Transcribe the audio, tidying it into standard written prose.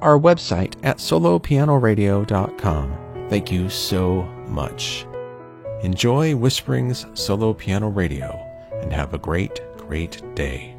our website at solopianoradio.com. Thank you so much. Enjoy Whispering's Solo Piano Radio and have a great, great day.